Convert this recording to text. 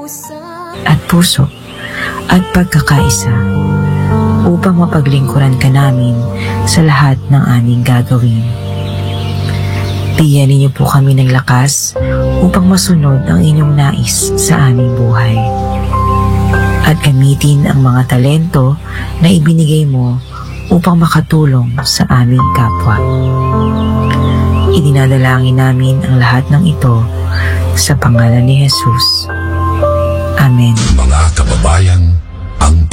at puso at pagkakaisa upang mapaglingkuran ka namin sa lahat ng aming gagawin. Bigyan niyo po kami ng lakas upang masunod ang inyong nais sa aming buhay. At gamitin ang mga talento na ibinigay mo upang makatulong sa aming kapwa. Idinadalangin namin ang lahat ng ito sa pangalan ni Jesus. Amen. Mga kababayan, ang